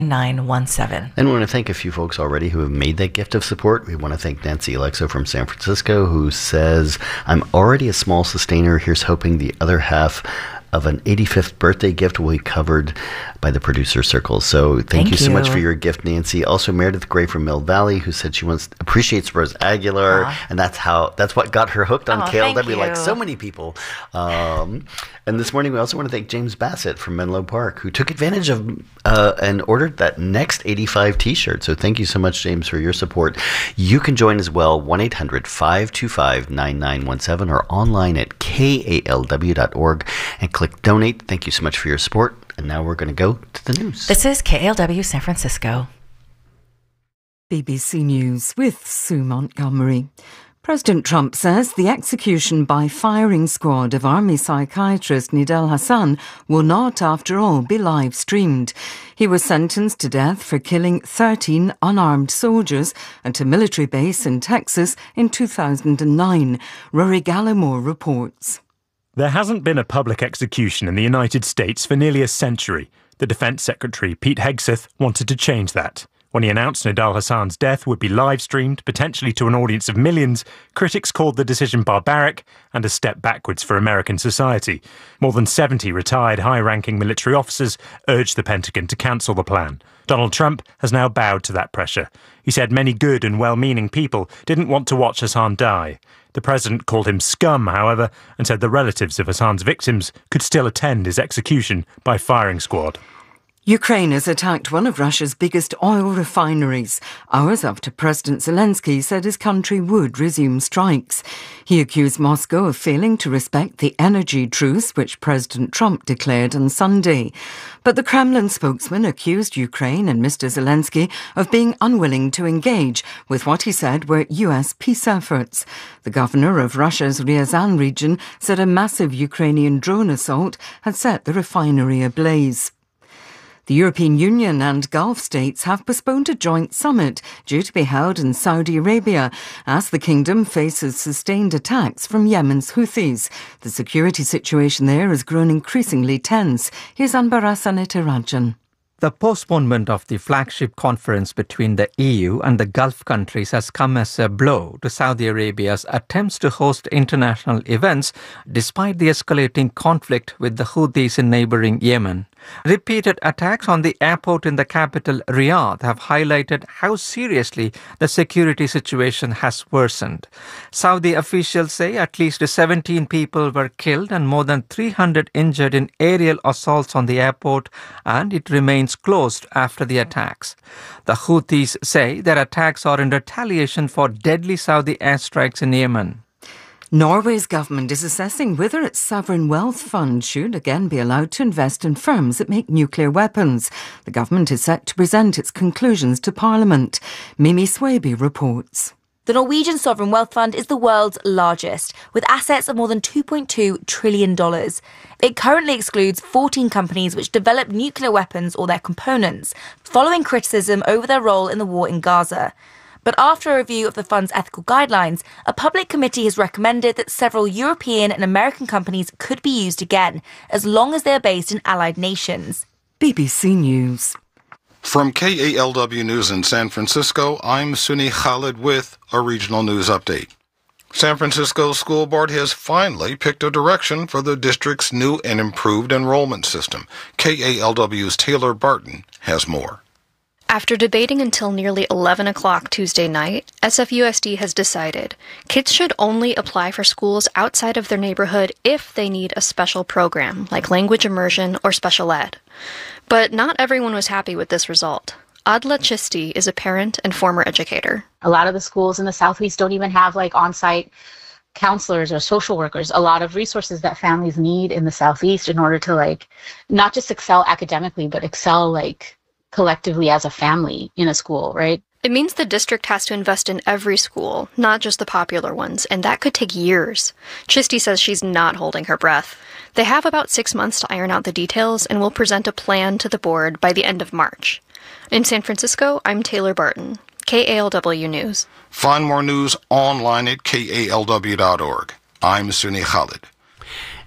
917. And we want to thank a few folks already who have made that gift of support. We want to thank Nancy Alexo from San Francisco, who says, I'm already a small sustainer. Here's hoping the other half of an 85th birthday gift will be covered by the producer circle. So thank you so much for your gift, Nancy. Also, Meredith Gray from Mill Valley, who said she appreciates Rose Aguilar, and that's what got her hooked on KLW, like so many people. And this morning, we also want to thank James Bassett from Menlo Park, who took advantage of and ordered that Next 85 t-shirt. So thank you so much, James, for your support. You can join as well, 1-800-525-9917 or online at kalw.org and click donate. Thank you so much for your support. And now we're going to go to the news. This is KALW San Francisco. BBC News with Sue Montgomery. President Trump says the execution by firing squad of Army psychiatrist Nidal Hasan will not, after all, be live-streamed. He was sentenced to death for killing 13 unarmed soldiers at a military base in Texas in 2009. Rory Gallimore reports. There hasn't been a public execution in the United States for nearly a century. The Defense Secretary, Pete Hegseth, wanted to change that. When he announced Nidal Hasan's death would be live-streamed, potentially to an audience of millions, critics called the decision barbaric and a step backwards for American society. More than 70 retired high-ranking military officers urged the Pentagon to cancel the plan. Donald Trump has now bowed to that pressure. He said many good and well-meaning people didn't want to watch Hasan die. The president called him scum, however, and said the relatives of Hasan's victims could still attend his execution by firing squad. Ukraine has attacked one of Russia's biggest oil refineries, hours after President Zelensky said his country would resume strikes. He accused Moscow of failing to respect the energy truce which President Trump declared on Sunday. But the Kremlin spokesman accused Ukraine and Mr. Zelensky of being unwilling to engage with what he said were US peace efforts. The governor of Russia's Ryazan region said a massive Ukrainian drone assault had set the refinery ablaze. The European Union and Gulf states have postponed a joint summit due to be held in Saudi Arabia as the kingdom faces sustained attacks from Yemen's Houthis. The security situation there has grown increasingly tense. Here's Anbara Sanetirajan. The postponement of the flagship conference between the EU and the Gulf countries has come as a blow to Saudi Arabia's attempts to host international events despite the escalating conflict with the Houthis in neighbouring Yemen. Repeated attacks on the airport in the capital, Riyadh, have highlighted how seriously the security situation has worsened. Saudi officials say at least 17 people were killed and more than 300 injured in aerial assaults on the airport, and it remains closed after the attacks. The Houthis say their attacks are in retaliation for deadly Saudi airstrikes in Yemen. Norway's government is assessing whether its sovereign wealth fund should again be allowed to invest in firms that make nuclear weapons. The government is set to present its conclusions to Parliament. Mimi Swaby reports. The Norwegian Sovereign Wealth Fund is the world's largest, with assets of more than $2.2 trillion. It currently excludes 14 companies which develop nuclear weapons or their components, following criticism over their role in the war in Gaza. But after a review of the fund's ethical guidelines, a public committee has recommended that several European and American companies could be used again, as long as they are based in allied nations. BBC News. From KALW News in San Francisco, I'm Suni Khalid with a regional news update. San Francisco School Board has finally picked a direction for the district's new and improved enrollment system. KALW's Taylor Barton has more. After debating until nearly 11 o'clock Tuesday night, SFUSD has decided kids should only apply for schools outside of their neighborhood if they need a special program, like language immersion or special ed. But not everyone was happy with this result. Adla Chisti is a parent and former educator. A lot of the schools in the Southeast don't even have on-site counselors or social workers, a lot of resources that families need in the Southeast in order to not just excel academically, but excel collectively as a family in a school, right? It means the district has to invest in every school, not just the popular ones, and that could take years. Chisti says she's not holding her breath. They have about 6 months to iron out the details and will present a plan to the board by the end of March. In San Francisco, I'm Taylor Barton, KALW News. Find more news online at kalw.org. I'm Suni Khalid.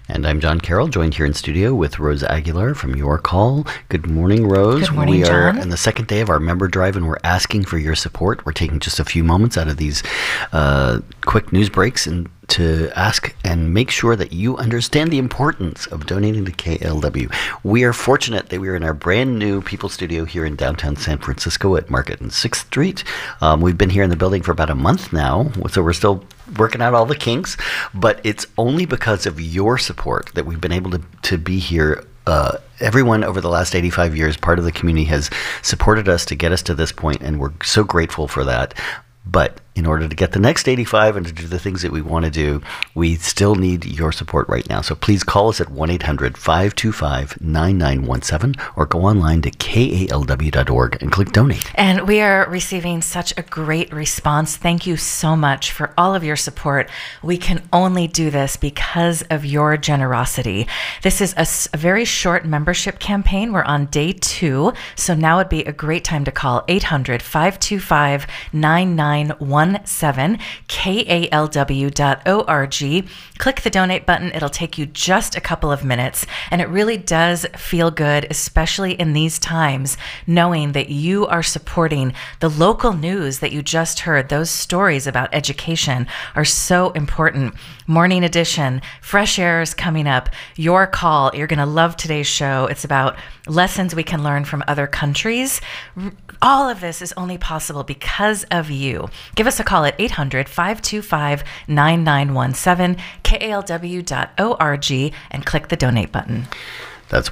And I'm John Carroll, joined here in studio with Rose Aguilar from Your Call. Good morning, Rose. Good morning, we are John. on the second day of our member drive, and we're asking for your support. We're taking just a few moments out of these quick news breaks and to ask and make sure that you understand the importance of donating to KALW. We are fortunate that we are in our brand new People Studio here in downtown San Francisco at Market and 6th Street. We've been here in the building for about a month now, so we're still working out all the kinks, but it's only because of your support that we've been able to be here. Everyone over the last 85 years, part of the community, has supported us to get us to this point, and we're so grateful for that. But in order to get the next 85 and to do the things that we want to do, we still need your support right now. So please call us at 1-800-525-9917 or go online to kalw.org and click donate. And we are receiving such a great response. Thank you so much for all of your support. We can only do this because of your generosity. This is a very short membership campaign. We're on day 2, so now would be a great time to call 800-525-9917, kalw.org. Click the donate button. It'll take you just a couple of minutes, and it really does feel good, especially in these times, knowing that you are supporting the local news that you just heard. Those stories about education are so important. Morning Edition, Fresh Air is coming up. Your Call, you're going to love today's show. It's about lessons we can learn from other countries. All of this is only possible because of you. Give us a call at 800-525-9917, kalw.org, and click the donate button. That's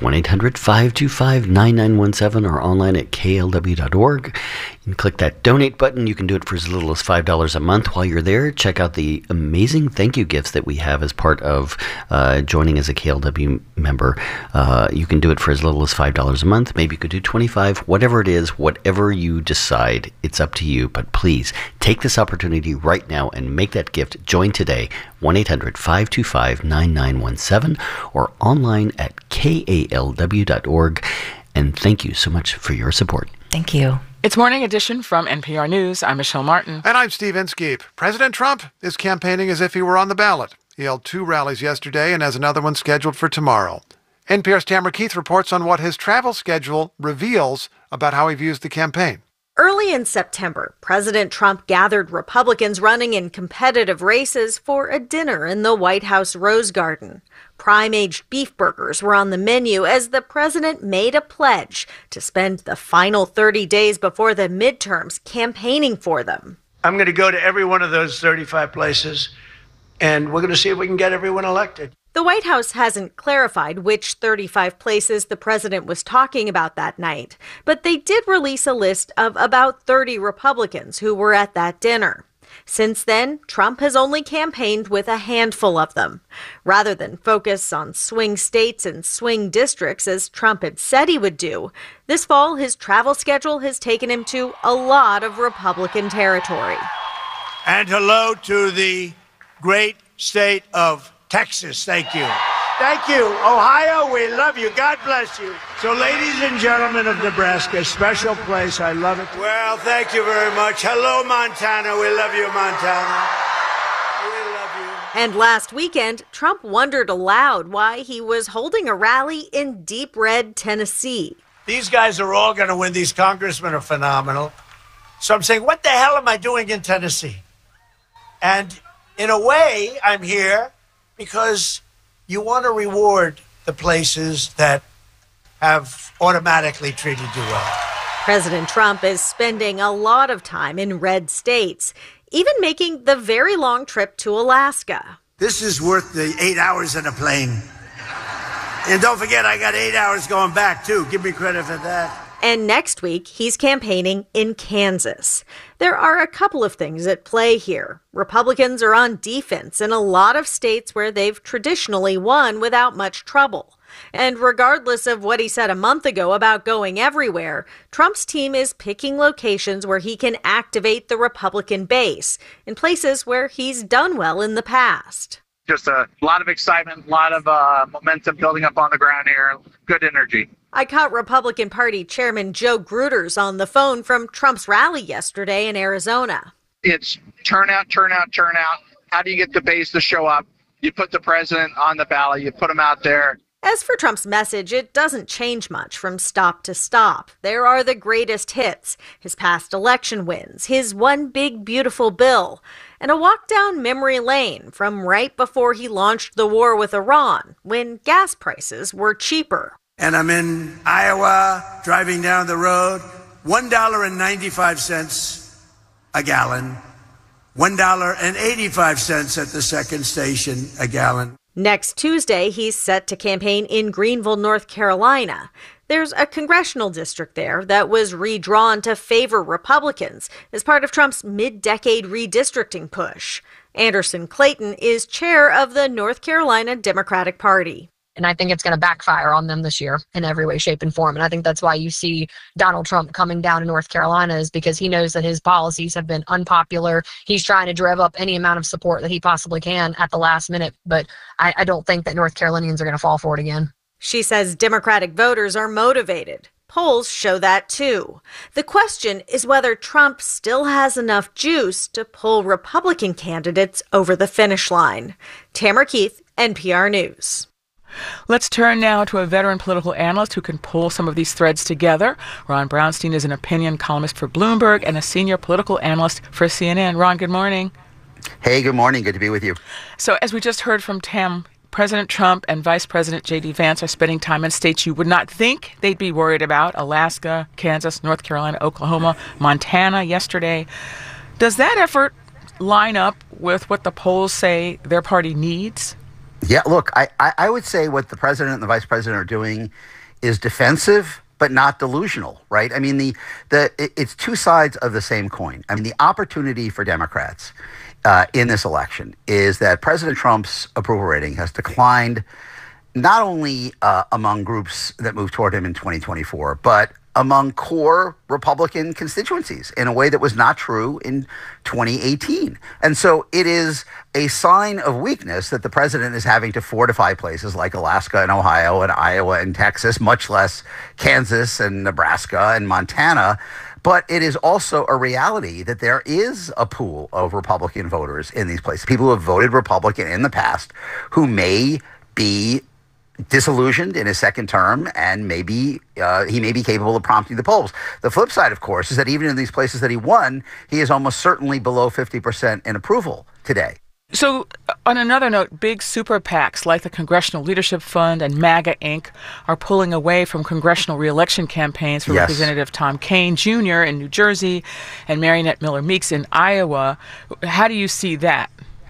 1-800-525-9917 or online at kalw.org. You can click that donate button. You can do it for as little as $5 a month. While you're there, check out the amazing thank you gifts that we have as part of joining as a KLW member. You can do it for as little as $5 a month. Maybe you could do $25, whatever it is, whatever you decide. It's up to you. But please take this opportunity right now and make that gift. Join today, 1-800-525-9917 or online at kalw.org. And thank you so much for your support. Thank you. It's Morning Edition from NPR News. I'm Michelle Martin. And I'm Steve Inskeep. President Trump is campaigning as if he were on the ballot. He held 2 rallies yesterday and has another one scheduled for tomorrow. NPR's Tamara Keith reports on what his travel schedule reveals about how he views the campaign. Early in September, President Trump gathered Republicans running in competitive races for a dinner in the White House Rose Garden. Prime-aged beef burgers were on the menu as the president made a pledge to spend the final 30 days before the midterms campaigning for them. I'm going to go to every one of those 35 places, and we're going to see if we can get everyone elected. The White House hasn't clarified which 35 places the president was talking about that night, but they did release a list of about 30 Republicans who were at that dinner. Since then, Trump has only campaigned with a handful of them. Rather than focus on swing states and swing districts as Trump had said he would do, this fall his travel schedule has taken him to a lot of Republican territory. And hello to the great state of Texas. Thank you. Thank you. Ohio, we love you. God bless you. So, ladies and gentlemen of Nebraska, special place. I love it. Well, thank you very much. Hello, Montana. We love you, Montana. We love you. And last weekend, Trump wondered aloud why he was holding a rally in deep red Tennessee. These guys are all going to win. These congressmen are phenomenal. So I'm saying, what the hell am I doing in Tennessee? And in a way, I'm here because you want to reward the places that have automatically treated you well. President Trump is spending a lot of time in red states, even making the very long trip to Alaska. This is worth the 8 hours in a plane. And don't forget, I got 8 hours going back, too. Give me credit for that. And next week, he's campaigning in Kansas. There are a couple of things at play here. Republicans are on defense in a lot of states where they've traditionally won without much trouble. And regardless of what he said a month ago about going everywhere, Trump's team is picking locations where he can activate the Republican base, in places where he's done well in the past. Just a lot of excitement, a lot of momentum building up on the ground here. Good energy. I caught Republican Party Chairman Joe Gruters on the phone from Trump's rally yesterday in Arizona. It's turnout. How do you get the base to show up? You put the president on the ballot. You put him out there. As for Trump's message, it doesn't change much from stop to stop. There are the greatest hits, his past election wins, his one big beautiful bill, and a walk down memory lane from right before he launched the war with Iran, when gas prices were cheaper. And I'm in Iowa, driving down the road, $1.95 a gallon, $1.85 at the second station a gallon. Next Tuesday, he's set to campaign in Greenville, North Carolina. There's a congressional district there that was redrawn to favor Republicans as part of Trump's mid-decade redistricting push. Anderson Clayton is chair of the North Carolina Democratic Party. And I think it's going to backfire on them this year in every way, shape, and form. And I think that's why you see Donald Trump coming down to North Carolina, is because he knows that his policies have been unpopular. He's trying to rev up any amount of support that he possibly can at the last minute. But I don't think that North Carolinians are going to fall for it again. She says Democratic voters are motivated. Polls show that too. The question is whether Trump still has enough juice to pull Republican candidates over the finish line. Tamara Keith, NPR News. Let's turn now to a veteran political analyst who can pull some of these threads together. Ron Brownstein is an opinion columnist for Bloomberg and a senior political analyst for CNN. Ron, good morning. Hey, good morning. Good to be with you. So as we just heard from Tam, President Trump and Vice President J.D. Vance are spending time in states you would not think they'd be worried about: Alaska, Kansas, North Carolina, Oklahoma, Montana yesterday. Does that effort line up with what the polls say their party needs? Yeah, look, I would say what the president and the vice president are doing is defensive, but not delusional, right? I mean, it's two sides of the same coin. I mean, the opportunity for Democrats in this election is that President Trump's approval rating has declined not only among groups that move toward him in 2024, but among core Republican constituencies in a way that was not true in 2018. And so it is a sign of weakness that the president is having to fortify places like Alaska and Ohio and Iowa and Texas, much less Kansas and Nebraska and Montana. But it is also a reality that there is a pool of Republican voters in these places, people who have voted Republican in the past who may be disillusioned in his second term, and maybe he may be capable of prompting the polls. The flip side, of course, is that even in these places that he won, he is almost certainly below 50% in approval today. So on another note, big super PACs like the Congressional Leadership Fund and MAGA Inc. are pulling away from congressional reelection campaigns for Representative Tom Kean Jr. in New Jersey and Marionette Miller Meeks in Iowa. How do you see that?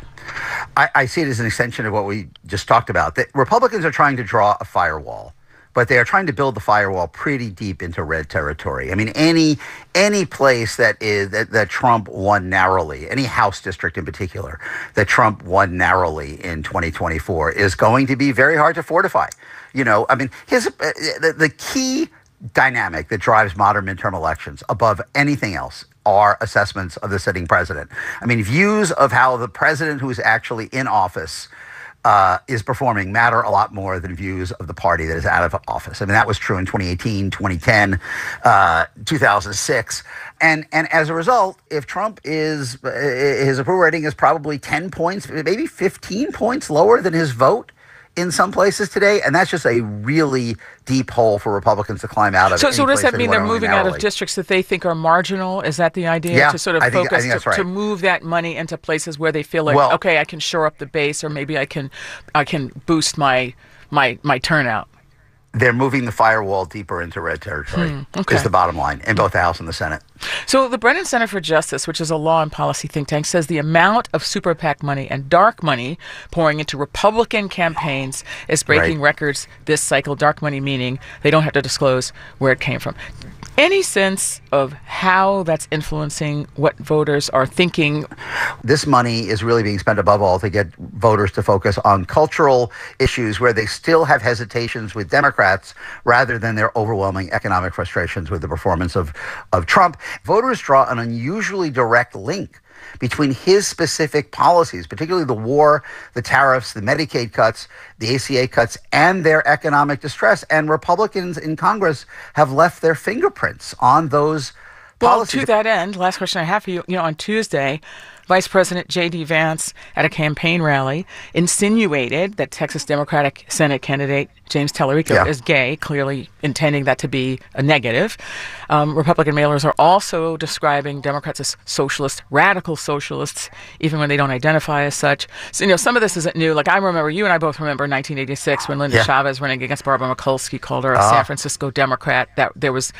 I see it as an extension of what we just talked about. The Republicans are trying to draw a firewall, but they are trying to build the firewall pretty deep into red territory. I mean, any place that Trump won narrowly, any House district in particular that Trump won narrowly in 2024 is going to be very hard to fortify. You know, I mean, the key dynamic that drives modern midterm elections above anything else are assessments of the sitting president. I mean, views of how the president who is actually in office is performing matter a lot more than views of the party that is out of office. I mean, that was true in 2018, 2010, 2006. And as a result, if Trump his approval rating is probably 10 points, maybe 15 points lower than his vote in some places today, and that's just a really deep hole for Republicans to climb out of. So does that mean they're moving out of districts that they think are marginal? Is that the idea? Yeah, to sort of focus, to move that money into places where they feel like, okay, I can shore up the base, or maybe I can boost my turnout. They're moving the firewall deeper into red territory, is the bottom line, in both the House and the Senate. So the Brennan Center for Justice, which is a law and policy think tank, says the amount of super PAC money and dark money pouring into Republican campaigns is breaking records this cycle. Dark money meaning they don't have to disclose where it came from. Any sense of how that's influencing what voters are thinking? This money is really being spent above all to get voters to focus on cultural issues where they still have hesitations with Democrats rather than their overwhelming economic frustrations with the performance of Trump. Voters draw an unusually direct link between his specific policies, particularly the war, the tariffs, the Medicaid cuts, the ACA cuts, and their economic distress. And Republicans in Congress have left their fingerprints on those policies. Well, to that end, last question I have for you, on Tuesday, Vice President J.D. Vance, at a campaign rally, insinuated that Texas Democratic Senate candidate James Tallarico is gay, clearly intending that to be a negative. Republican mailers are also describing Democrats as socialist, radical socialists, even when they don't identify as such. So, some of this isn't new. Like, I remember, you and I both remember 1986 when Linda Chavez, running against Barbara Mikulski, called her a San Francisco Democrat. That there was...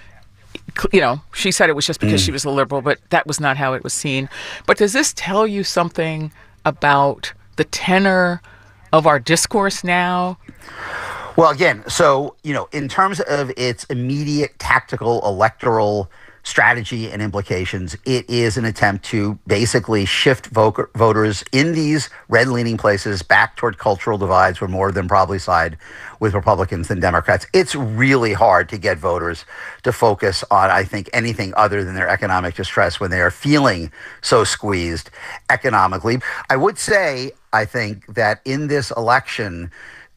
she said it was just because she was a liberal, but that was not how it was seen. But does this tell you something about the tenor of our discourse now? Well, again, so, in terms of its immediate tactical electoral strategy and implications, it is an attempt to basically shift voters in these red-leaning places back toward cultural divides where more of them probably side with Republicans than Democrats. It's really hard to get voters to focus on, I think, anything other than their economic distress when they are feeling so squeezed economically. I would say, I think, that in this election,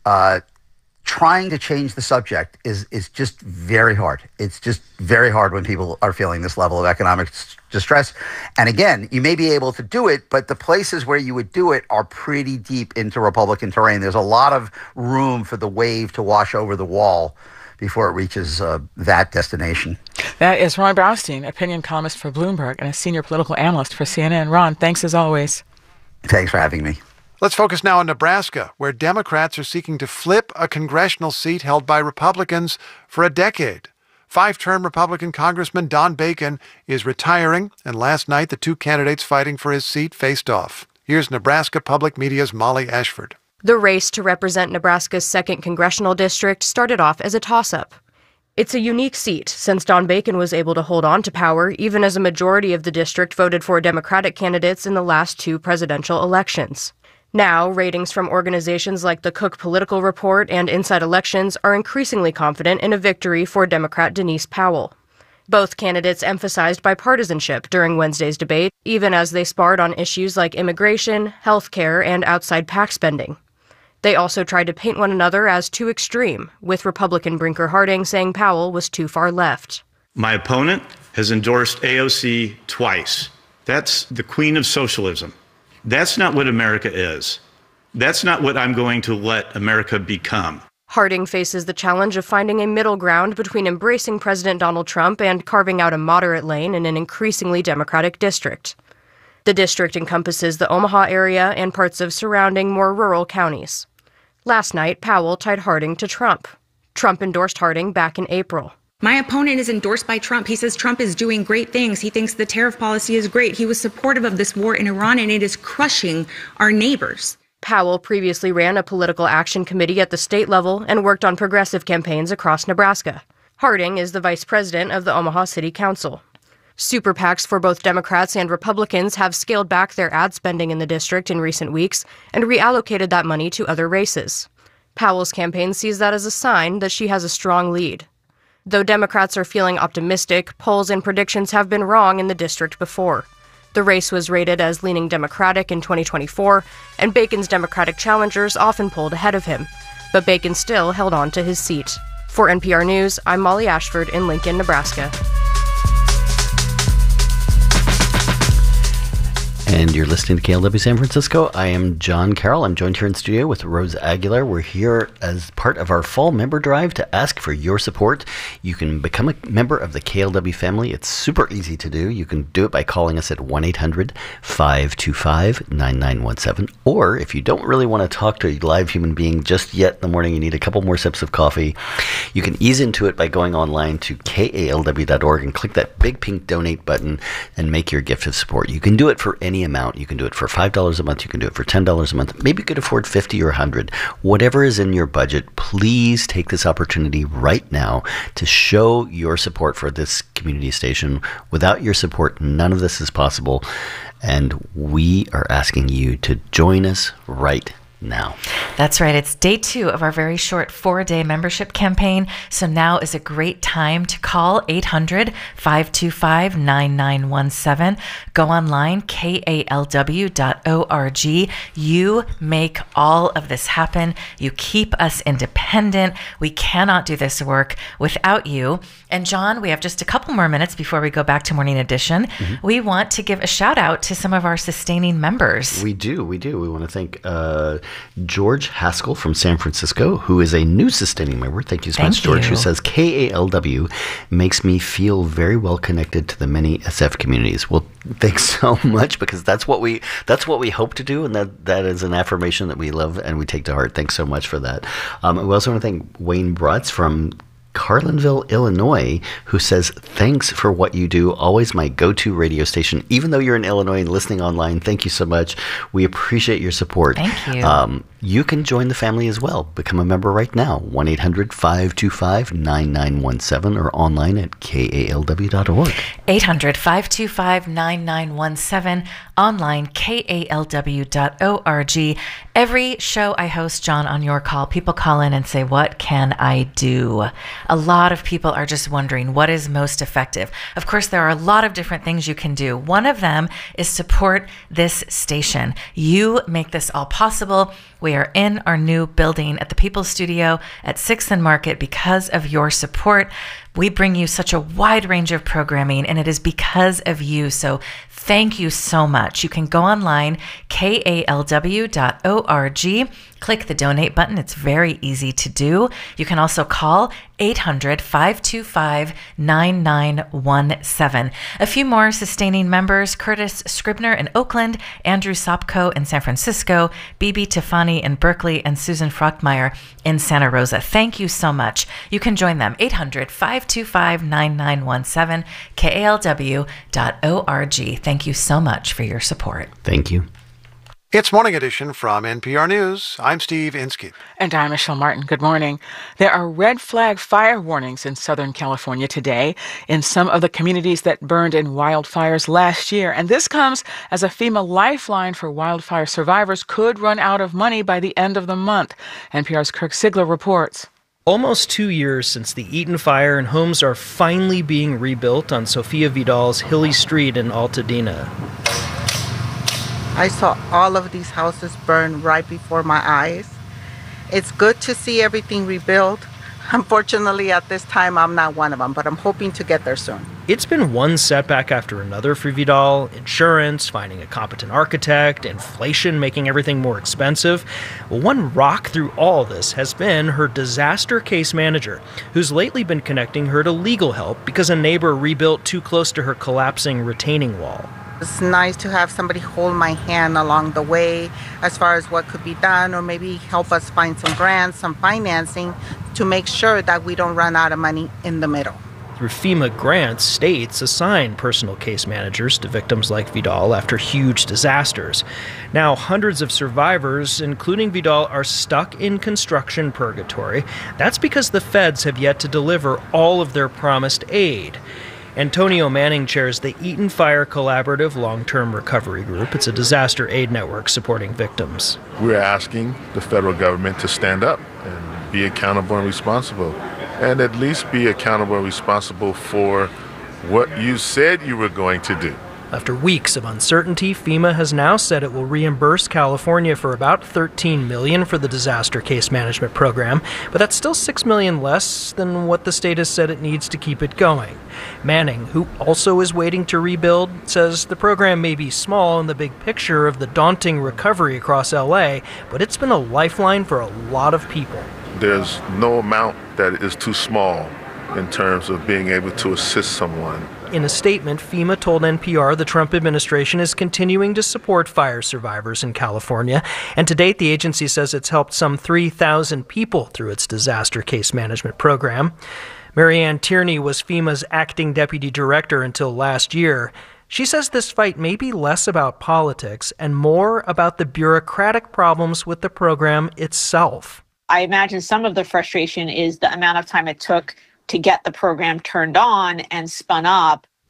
trying to change the subject is just very hard. It's just very hard when people are feeling this level of economic distress. And again, you may be able to do it, but the places where you would do it are pretty deep into Republican terrain. There's a lot of room for the wave to wash over the wall before it reaches that destination. That is Ron Brownstein, opinion columnist for Bloomberg and a senior political analyst for CNN. Ron, thanks as always. Thanks for having me. Let's focus now on Nebraska, where Democrats are seeking to flip a congressional seat held by Republicans for a decade. 5-term Republican Congressman Don Bacon is retiring, and last night the two candidates fighting for his seat faced off. Here's Nebraska Public Media's Molly Ashford. The race to represent Nebraska's 2nd congressional district started off as a toss-up. It's a unique seat, since Don Bacon was able to hold on to power even as a majority of the district voted for Democratic candidates in the last 2 presidential elections. Now, ratings from organizations like the Cook Political Report and Inside Elections are increasingly confident in a victory for Democrat Denise Powell. Both candidates emphasized bipartisanship during Wednesday's debate, even as they sparred on issues like immigration, health care, and outside PAC spending. They also tried to paint one another as too extreme, with Republican Brinker Harding saying Powell was too far left. My opponent has endorsed AOC twice. That's the queen of socialism. That's not what America is. That's not what I'm going to let America become. Harding faces the challenge of finding a middle ground between embracing President Donald Trump and carving out a moderate lane in an increasingly Democratic district. The district encompasses the Omaha area and parts of surrounding more rural counties. Last night, Powell tied Harding to Trump. Trump endorsed Harding back in April. My opponent is endorsed by Trump. He says Trump is doing great things. He thinks the tariff policy is great. He was supportive of this war in Iran, and it is crushing our neighbors. Powell previously ran a political action committee at the state level and worked on progressive campaigns across Nebraska. Harding is the vice president of the Omaha City Council. Super PACs for both Democrats and Republicans have scaled back their ad spending in the district in recent weeks and reallocated that money to other races. Powell's campaign sees that as a sign that she has a strong lead. Though Democrats are feeling optimistic, polls and predictions have been wrong in the district before. The race was rated as leaning Democratic in 2024, and Bacon's Democratic challengers often polled ahead of him. But Bacon still held on to his seat. For NPR News, I'm Molly Ashford in Lincoln, Nebraska. And you're listening to KLW San Francisco. I am John Carroll. I'm joined here in studio with Rose Aguilar. We're here as part of our fall member drive to ask for your support. You can become a member of the KLW family. It's super easy to do. You can do it by calling us at 1-800-525-9917. Or if you don't really want to talk to a live human being just yet in the morning, you need a couple more sips of coffee, you can ease into it by going online to kalw.org and click that big pink donate button and make your gift of support. You can do it for any amount. You can do it for $5 a month. You can do it for $10 a month. Maybe you could afford $50 or $100. Whatever is in your budget, please take this opportunity right now to show your support for this community station. Without your support, none of this is possible. And we are asking you to join us right now. That's right. It's day 2 of our very short 4-day membership campaign. So now is a great time to call 800-525-9917. Go online, kalw.org. You make all of this happen. You keep us independent. We cannot do this work without you. And John, we have just a couple more minutes before we go back to Morning Edition. Mm-hmm. We want to give a shout out to some of our sustaining members. We do. We want to thank George Haskell from San Francisco, who is a new sustaining member. Thank you so much, George, who says, KALW makes me feel very well connected to the many SF communities. Well, thanks so much, because that's what we hope to do, and that is an affirmation that we love and we take to heart. Thanks so much for that. We also want to thank Wayne Brutz from Carlinville, Illinois, who says, thanks for what you do. Always my go-to radio station. Even though you're in Illinois and listening online, thank you so much. We appreciate your support. Thank you. You can join the family as well. Become a member right now. 1-800-525-9917 or online at kalw.org. 800-525-9917, online, kalw.org. Every show I host, John, on your call, people call in and say, what can I do? A lot of people are just wondering what is most effective. Of course, there are a lot of different things you can do. One of them is support this station. You make this all possible. We are in our new building at the People's Studio at 6th and Market because of your support. We bring you such a wide range of programming, and it is because of you. So thank you so much. You can go online, kalw.org, click the donate button. It's very easy to do. You can also call 800-525-9917. A few more sustaining members: Curtis Scribner in Oakland, Andrew Sopko in San Francisco, Bibi Tefani in Berkeley, and Susan Frockmeyer in Santa Rosa. Thank you so much. You can join them, 800-525-9917, kalw.org. Thank you so much for your support. Thank you. It's Morning Edition from NPR News. I'm Steve Inskeep. And I'm Michelle Martin. Good morning. There are red flag fire warnings in Southern California today in some of the communities that burned in wildfires last year. And this comes as a FEMA lifeline for wildfire survivors could run out of money by the end of the month. NPR's Kirk Sigler reports. Almost 2 years since the Eaton fire, and homes are finally being rebuilt on Sofia Vidal's hilly street in Altadena. I saw all of these houses burn right before my eyes. It's good to see everything rebuilt. Unfortunately, at this time, I'm not one of them, but I'm hoping to get there soon. It's been one setback after another for Vidal: insurance, finding a competent architect, inflation making everything more expensive. Well, one rock through all this has been her disaster case manager, who's lately been connecting her to legal help because a neighbor rebuilt too close to her collapsing retaining wall. It's nice to have somebody hold my hand along the way as far as what could be done, or maybe help us find some grants, some financing to make sure that we don't run out of money in the middle. Through FEMA grants, states assign personal case managers to victims like Vidal after huge disasters. Now, hundreds of survivors, including Vidal, are stuck in construction purgatory. That's because the feds have yet to deliver all of their promised aid. Antonio Manning chairs the Eaton Fire Collaborative Long-Term Recovery Group. It's a disaster aid network supporting victims. We're asking the federal government to stand up and be accountable and responsible, and at least be accountable and responsible for what you said you were going to do. After weeks of uncertainty, FEMA has now said it will reimburse California for about $13 million for the disaster case management program, but that's still $6 million less than what the state has said it needs to keep it going. Manning, who also is waiting to rebuild, says the program may be small in the big picture of the daunting recovery across LA, but it's been a lifeline for a lot of people. There's no amount that is too small in terms of being able to assist someone. In a statement, FEMA told NPR the Trump administration is continuing to support fire survivors in California, and to date the agency says it's helped some 3,000 people through its disaster case management program. Marianne Tierney was FEMA's acting deputy director until last year. She says this fight may be less about politics and more about the bureaucratic problems with the program itself. I imagine some of the frustration is the amount of time it took to get the program turned on and spun up.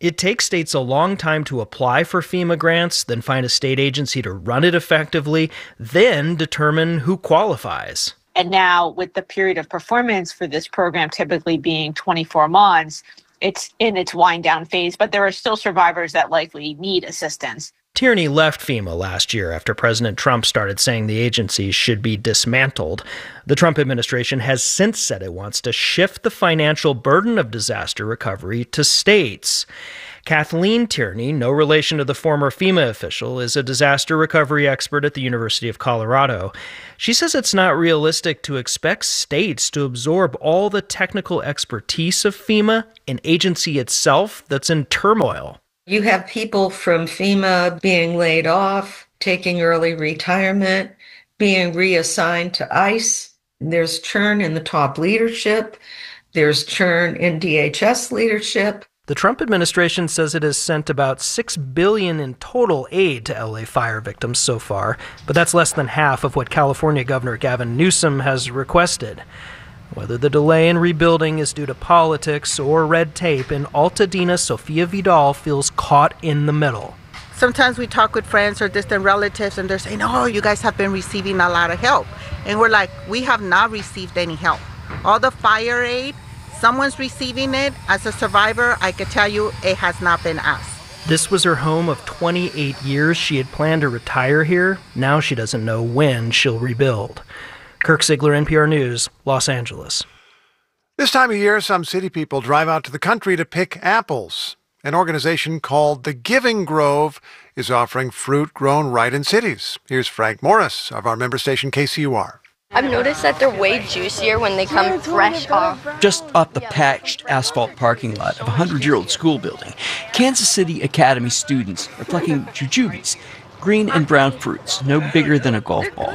It takes states a long time to apply for FEMA grants, then find a state agency to run it effectively, then determine who qualifies. And now with the period of performance for this program typically being 24 months, it's in its wind down phase, but there are still survivors that likely need assistance. Tierney left FEMA last year after President Trump started saying the agency should be dismantled. The Trump administration has since said it wants to shift the financial burden of disaster recovery to states. Kathleen Tierney, no relation to the former FEMA official, is a disaster recovery expert at the University of Colorado. She says it's not realistic to expect states to absorb all the technical expertise of FEMA, an agency itself that's in turmoil. You have people from FEMA being laid off, taking early retirement, being reassigned to ICE. There's churn in the top leadership. There's churn in DHS leadership. The Trump administration says it has sent about $6 billion in total aid to LA fire victims so far, but that's less than half of what California Governor Gavin Newsom has requested. Whether the delay in rebuilding is due to politics or red tape, in Altadena, Sofia Vidal feels caught in the middle. Sometimes we talk with friends or distant relatives and they're saying, oh, you guys have been receiving a lot of help. And we're like, we have not received any help. All the fire aid, someone's receiving it. As a survivor, I could tell you it has not been us. This was her home of 28 years. She had planned to retire here. Now she doesn't know when she'll rebuild. Kirk Ziegler, NPR News, Los Angeles. This time of year, some city people drive out to the country to pick apples. An organization called The Giving Grove is offering fruit grown right in cities. Here's Frank Morris of our member station KCUR. I've noticed that they're way juicier when they come fresh off. Just off the patched asphalt parking lot of a 100-year-old school building, Kansas City Academy students are plucking jujubes, green and brown fruits, no bigger than a golf ball.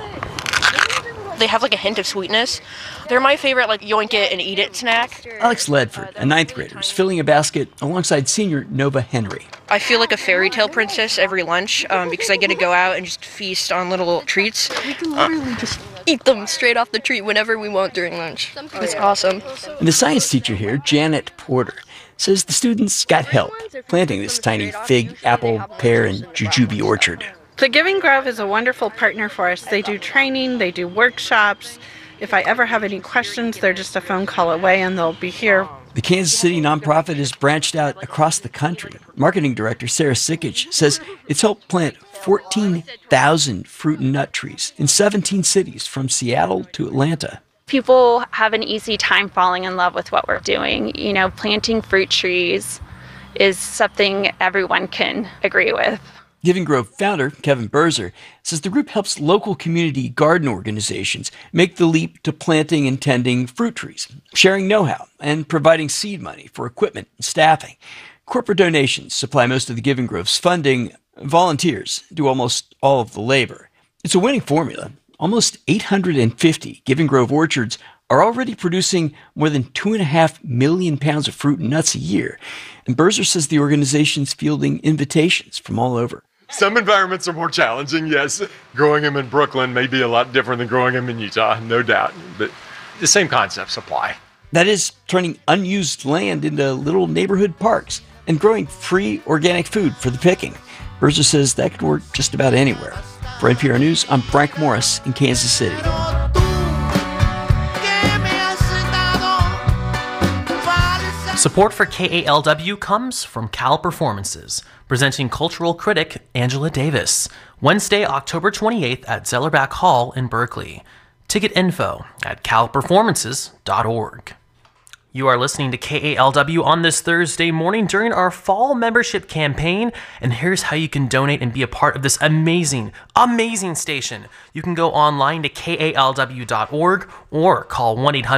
They have like a hint of sweetness. They're my favorite like yoink it and eat it snack. Alex Ledford, a 9th grader, is filling a basket alongside senior Nova Henry. I feel like a fairy tale princess every lunch because I get to go out and just feast on little treats. We can literally just eat them straight off the tree whenever we want during lunch. It's awesome. And the science teacher here, Janet Porter, says the students got help planting this tiny fig, apple, pear, and jujube orchard. The Giving Grove is a wonderful partner for us. They do training, they do workshops. If I ever have any questions, they're just a phone call away and they'll be here. The Kansas City nonprofit has branched out across the country. Marketing director Sarah Sikich says it's helped plant 14,000 fruit and nut trees in 17 cities from Seattle to Atlanta. People have an easy time falling in love with what we're doing. You know, planting fruit trees is something everyone can agree with. Giving Grove founder Kevin Berzer says the group helps local community garden organizations make the leap to planting and tending fruit trees, sharing know-how, and providing seed money for equipment and staffing. Corporate donations supply most of the Giving Grove's funding. Volunteers do almost all of the labor. It's a winning formula. Almost 850 Giving Grove orchards are already producing more than 2.5 million pounds of fruit and nuts a year. And Berzer says the organization's fielding invitations from all over. Some environments are more challenging, yes. Growing them in Brooklyn may be a lot different than growing them in Utah, no doubt. But the same concepts apply. That is, turning unused land into little neighborhood parks and growing free organic food for the picking. Berzer says that could work just about anywhere. For NPR News, I'm Frank Morris in Kansas City. Support for KALW comes from Cal Performances, presenting cultural critic Angela Davis, Wednesday, October 28th at Zellerbach Hall in Berkeley. Ticket info at calperformances.org. You are listening to KALW on this Thursday morning during our fall membership campaign, and here's how you can donate and be a part of this amazing station. You can go online to kalw.org or call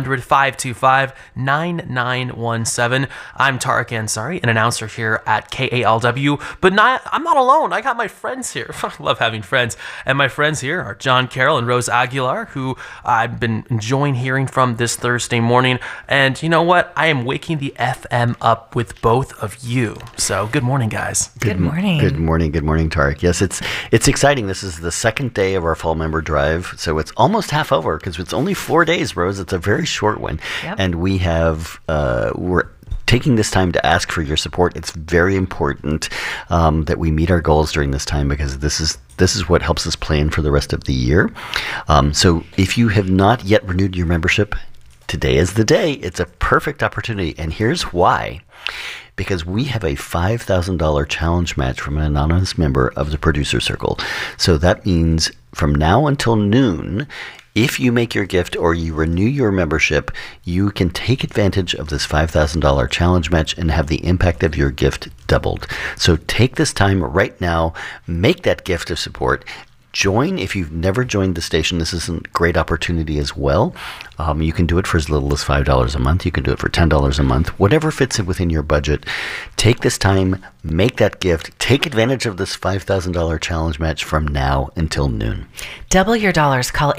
1-800-525-9917. I'm Tariq Ansari, an announcer here at KALW, but I'm not alone. I got my friends here. I love having friends. And my friends here are John Carroll and Rose Aguilar, who I've been enjoying hearing from this Thursday morning. And you know what? I am waking the FM up with both of you. So good morning, guys. Good morning. Good morning, Tariq. Yes, it's exciting. This is the second day of our fall member drive, so it's almost half over because it's only 4 days, Rose. It's a very short one. Yep. And we have we're taking this time to ask for your support. It's very important that we meet our goals during this time, because this is what helps us plan for the rest of the year. So if you have not yet renewed your membership, today is the day. It's a perfect opportunity. And here's why. Because we have a $5,000 challenge match from an anonymous member of the Producer Circle. So that means from now until noon, if you make your gift or you renew your membership, you can take advantage of this $5,000 challenge match and have the impact of your gift doubled. So take this time right now, make that gift of support. Join if you've never joined the station. This is a great opportunity as well. You can do it for as little as $5 a month. You can do it for $10 a month. Whatever fits within your budget. Take this time, make that gift. Take advantage of this $5,000 challenge match from now until noon. Double your dollars. Call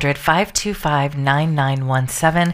800-525-9917,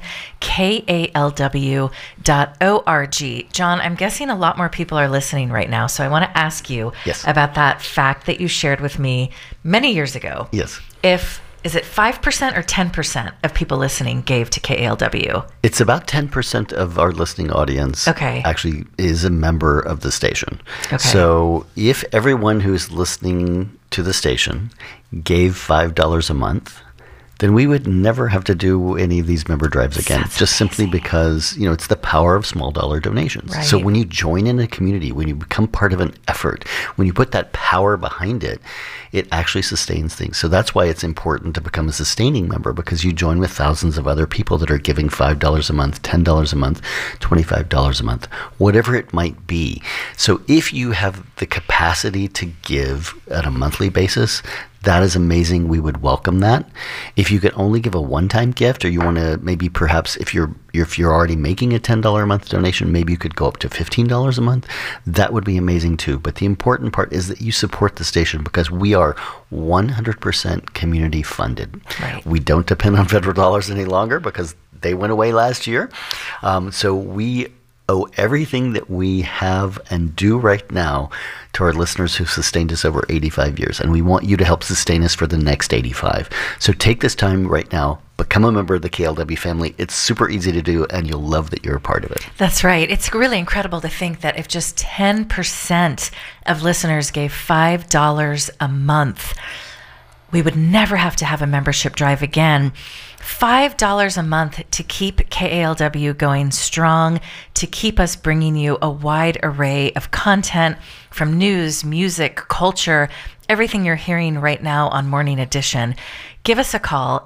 KALW.org. John, I'm guessing a lot more people are listening right now, so I want to ask you about that fact that you shared with me many years ago. Yes. Is it 5% or 10% of people listening gave to KALW? It's about 10% of our listening audience actually is a member of the station. Okay. So if everyone who's listening to the station gave $5 a month, then we would never have to do any of these member drives again. That's just amazing. Simply because, it's the power of small dollar donations. Right. So when you join in a community, when you become part of an effort, when you put that power behind it, it actually sustains things. So that's why it's important to become a sustaining member, because you join with thousands of other people that are giving $5 a month, $10 a month, $25 a month, whatever it might be. So if you have the capacity to give at a monthly basis, that is amazing. We would welcome that. If you could only give a one-time gift, or you want to maybe perhaps if you're already making a $10 a month donation, maybe you could go up to $15 a month. That would be amazing too. But the important part is that you support the station, because we are 100% community funded. Right. We don't depend on federal dollars any longer because they went away last year. So we owe everything that we have and do right now to our listeners who've sustained us over 85 years. And we want you to help sustain us for the next 85. So take this time right now, become a member of the KLW family. It's super easy to do, and you'll love that you're a part of it. That's right. It's really incredible to think that if just 10% of listeners gave $5 a month, we would never have to have a membership drive again. $5 a month to keep KALW going strong, to keep us bringing you a wide array of content from news, music, culture, everything you're hearing right now on Morning Edition. Give us a call,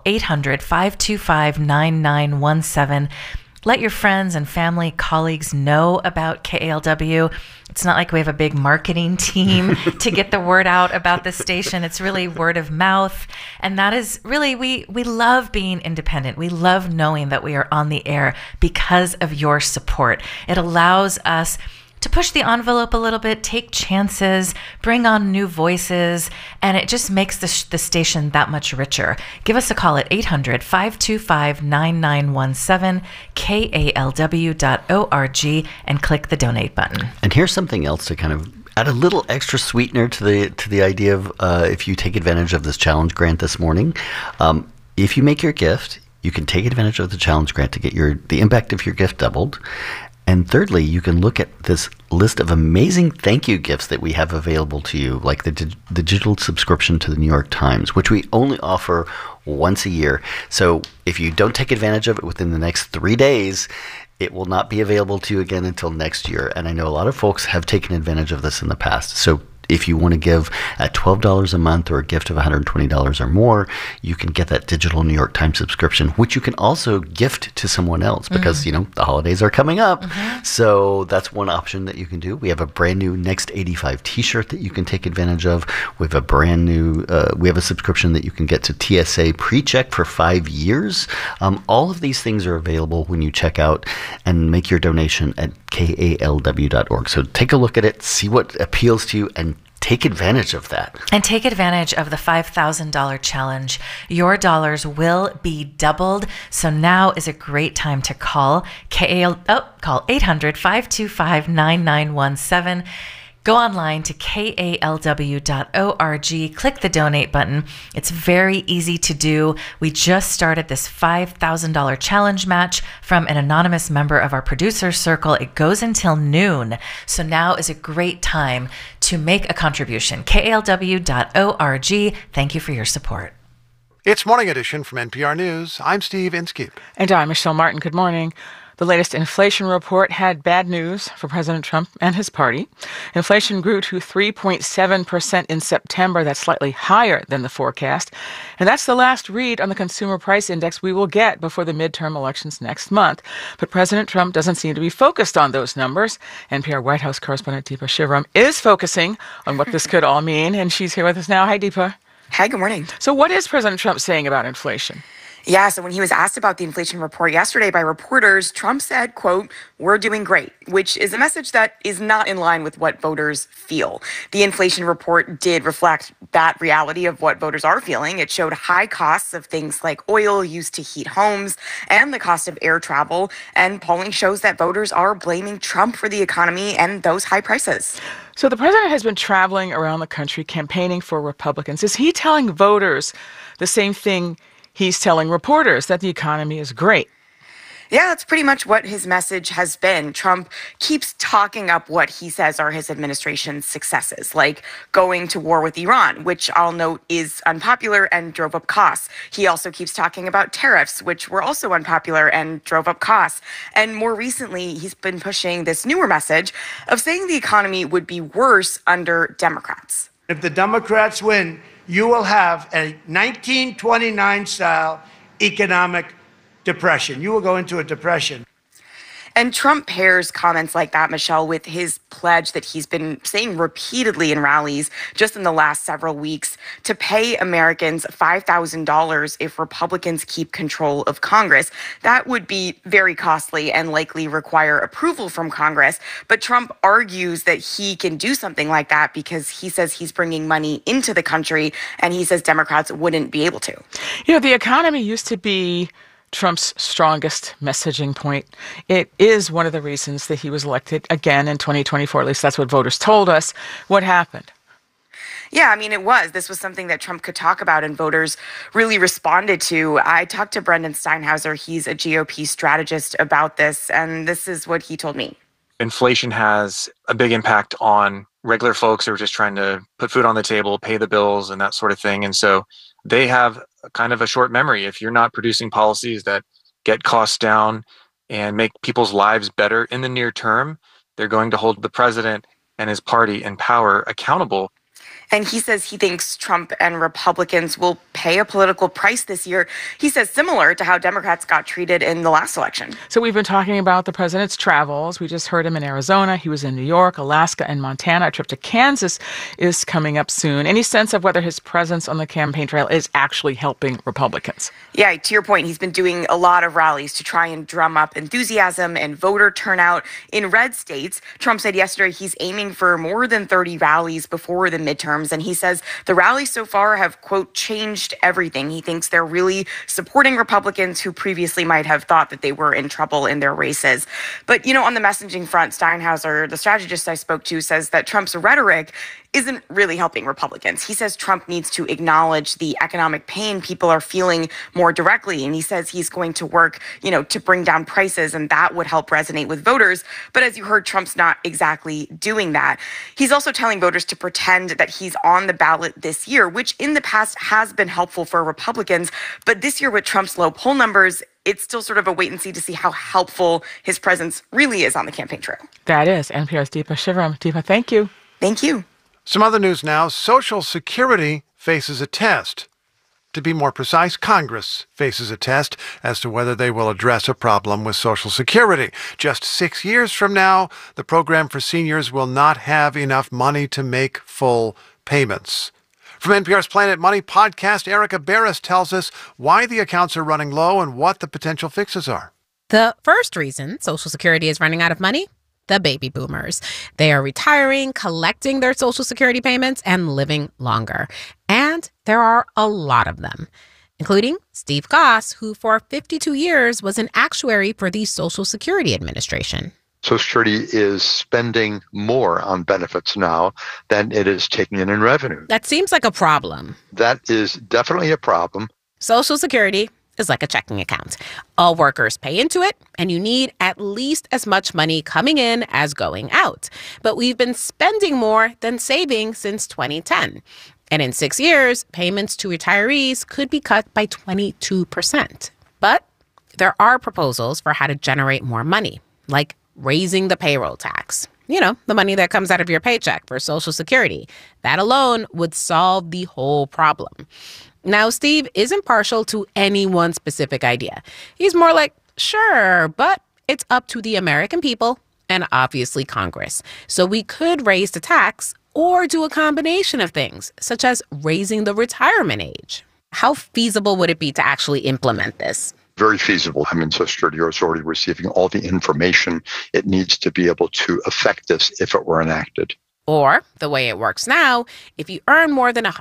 800-525-9917. Let your friends and family, colleagues know about KALW. It's not like we have a big marketing team to get the word out about the station. It's really word of mouth. And that is really, we love being independent. We love knowing that we are on the air because of your support. It allows us to push the envelope a little bit, take chances, bring on new voices, and it just makes the station that much richer. Give us a call at 800-525-9917, KALW.org, and click the donate button. And here's something else to kind of add a little extra sweetener to the idea of if you take advantage of this challenge grant this morning. If you make your gift, you can take advantage of the challenge grant to get the impact of your gift doubled. And thirdly, you can look at this list of amazing thank you gifts that we have available to you, like the digital subscription to the New York Times, which we only offer once a year. So if you don't take advantage of it within the next 3 days, it will not be available to you again until next year. And I know a lot of folks have taken advantage of this in the past. So if you want to give at $12 a month or a gift of $120 or more, you can get that digital New York Times subscription, which you can also gift to someone else because, the holidays are coming up. So that's one option that you can do. We have a brand new Next 85 t-shirt that you can take advantage of. We have a brand new, we have a subscription that you can get to TSA PreCheck for 5 years. All of these things are available when you check out and make your donation at KALW.org. So take a look at it, see what appeals to you, and take advantage of that. And take advantage of the $5,000 challenge. Your dollars will be doubled. So now is a great time to call. Call 800-525-9917. Go online to kalw.org, click the donate button. It's very easy to do. We just started this $5,000 challenge match from an anonymous member of our producer circle. It goes until noon. So now is a great time to make a contribution. kalw.org. Thank you for your support. It's Morning Edition from NPR News. I'm Steve Inskeep. And I'm Michelle Martin. Good morning. The latest inflation report had bad news for President Trump and his party. Inflation grew to 3.7% in September. That's slightly higher than the forecast. And that's the last read on the consumer price index we will get before the midterm elections next month. But President Trump doesn't seem to be focused on those numbers. NPR White House correspondent Deepa Shivaram is focusing on what this could all mean. And she's here with us now. Hi, Deepa. Hi, good morning. So what is President Trump saying about inflation? Yeah, so when he was asked about the inflation report yesterday by reporters, Trump said, quote, "We're doing great," which is a message that is not in line with what voters feel. The inflation report did reflect that reality of what voters are feeling. It showed high costs of things like oil used to heat homes and the cost of air travel. And polling shows that voters are blaming Trump for the economy and those high prices. So the president has been traveling around the country campaigning for Republicans. Is he telling voters the same thing he's telling reporters, that the economy is great? Yeah, that's pretty much what his message has been. Trump keeps talking up what he says are his administration's successes, like going to war with Iran, which I'll note is unpopular and drove up costs. He also keeps talking about tariffs, which were also unpopular and drove up costs. And more recently, he's been pushing this newer message of saying the economy would be worse under Democrats. If the Democrats win, you will have a 1929-style economic depression. You will go into a depression. And Trump pairs comments like that, Michelle, with his pledge that he's been saying repeatedly in rallies just in the last several weeks to pay Americans $5,000 if Republicans keep control of Congress. That would be very costly and likely require approval from Congress. But Trump argues that he can do something like that because he says he's bringing money into the country, and he says Democrats wouldn't be able to. You know, the economy used to be Trump's strongest messaging point. It is one of the reasons that he was elected again in 2024. At least that's what voters told us. What happened? Yeah, I mean, this was something that Trump could talk about and voters really responded to. I talked to Brendan Steinhauser. He's a GOP strategist about this, and this is what he told me. Inflation has a big impact on regular folks who are just trying to put food on the table, pay the bills, and that sort of thing. And so they have kind of a short memory. If you're not producing policies that get costs down and make people's lives better in the near term, they're going to hold the president and his party in power accountable. And he says he thinks Trump and Republicans will pay a political price this year. He says similar to how Democrats got treated in the last election. So we've been talking about the president's travels. We just heard him in Arizona. He was in New York, Alaska, and Montana. A trip to Kansas is coming up soon. Any sense of whether his presence on the campaign trail is actually helping Republicans? Yeah, to your point, he's been doing a lot of rallies to try and drum up enthusiasm and voter turnout in red states. Trump said yesterday he's aiming for more than 30 rallies before the midterms. And he says the rallies so far have, quote, changed everything. He thinks they're really supporting Republicans who previously might have thought that they were in trouble in their races. But, you know, on the messaging front, Steinhauser, the strategist I spoke to, says that Trump's rhetoric isn't really helping Republicans. He says Trump needs to acknowledge the economic pain people are feeling more directly. And he says he's going to work, to bring down prices, and that would help resonate with voters. But as you heard, Trump's not exactly doing that. He's also telling voters to pretend that he's on the ballot this year, which in the past has been helpful for Republicans. But this year with Trump's low poll numbers, it's still sort of a wait and see to see how helpful his presence really is on the campaign trail. That is NPR's Deepa Shivaram. Deepa, thank you. Thank you. Some other news now. Social Security faces a test. To be more precise, Congress faces a test as to whether they will address a problem with Social Security. Just 6 years from now, the program for seniors will not have enough money to make full payments. From NPR's Planet Money podcast, Erica Barris tells us why the accounts are running low and what the potential fixes are. The first reason Social Security is running out of money: the baby boomers. They are retiring, collecting their Social Security payments, and living longer. And there are a lot of them, including Steve Goss, who for 52 years was an actuary for the Social Security Administration. Social Security is spending more on benefits now than it is taking in revenue. That seems like a problem. That is definitely a problem. Social Security is like a checking account. All workers pay into it, and you need at least as much money coming in as going out. But we've been spending more than saving since 2010. And in 6 years, payments to retirees could be cut by 22%. But there are proposals for how to generate more money, like raising the payroll tax. You know, the money that comes out of your paycheck for Social Security. That alone would solve the whole problem. Now, Steve isn't partial to any one specific idea. He's more like, sure, but it's up to the American people and obviously Congress. So we could raise the tax or do a combination of things, such as raising the retirement age. How feasible would it be to actually implement this? Very feasible. I mean, Social Security is already receiving all the information it needs to be able to affect this if it were enacted. Or, the way it works now, if you earn more than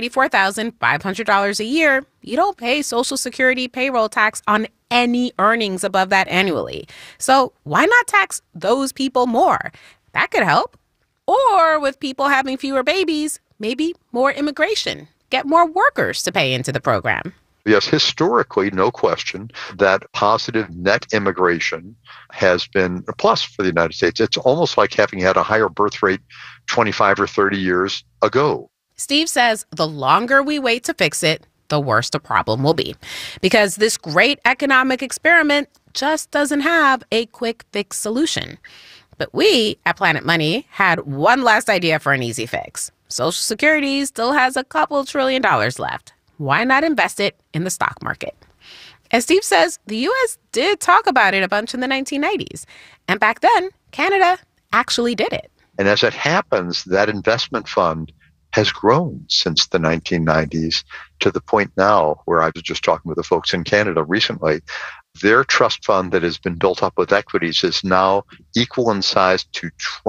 $184,500 a year, you don't pay Social Security payroll tax on any earnings above that annually. So why not tax those people more? That could help. Or with people having fewer babies, maybe more immigration. Get more workers to pay into the program. Yes, historically, no question that positive net immigration has been a plus for the United States. It's almost like having had a higher birth rate 25 or 30 years ago. Steve says the longer we wait to fix it, the worse the problem will be. Because this great economic experiment just doesn't have a quick fix solution. But we at Planet Money had one last idea for an easy fix. Social Security still has a couple $1 trillion left. Why not invest it in the stock market? As Steve says, the U.S. did talk about it a bunch in the 1990s. And back then, Canada actually did it. And as it happens, that investment fund has grown since the 1990s to the point now where I was just talking with the folks in Canada recently. Their trust fund that has been built up with equities is now equal in size to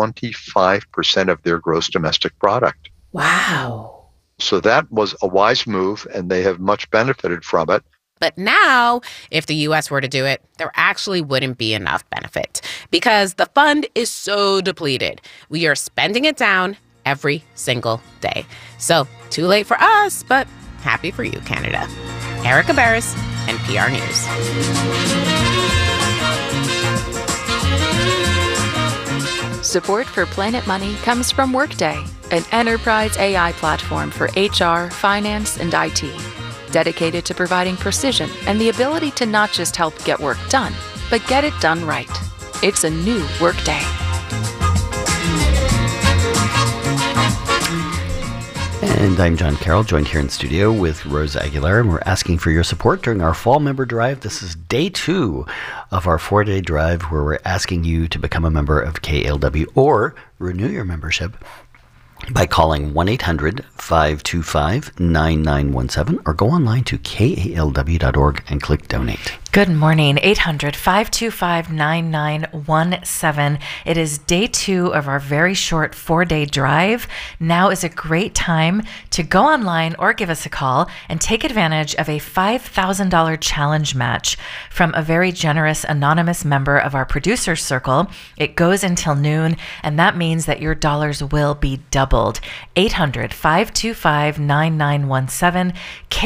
25% of their gross domestic product. Wow. So that was a wise move, and they have much benefited from it. But now, if the U.S. were to do it, there actually wouldn't be enough benefit because the fund is so depleted. We are spending it down every single day. So, too late for us, but happy for you, Canada. Erica Barris, NPR News. Support for Planet Money comes from Workday, an enterprise AI platform for HR, finance, and IT, dedicated to providing precision and the ability to not just help get work done, but get it done right. It's a new Workday. And I'm John Carroll, joined here in studio with Rose Aguilar, and we're asking for your support during our fall member drive. This is day 2 of our 4-day drive where we're asking you to become a member of KALW or renew your membership by calling 1-800-525-9917 or go online to kalw.org and click donate. Good morning, 800-525-9917. It is day 2 of our very short 4-day drive. Now is a great time to go online or give us a call and take advantage of a $5,000 challenge match from a very generous anonymous member of our producer circle. It goes until noon, and that means that your dollars will be doubled. 800-525-9917,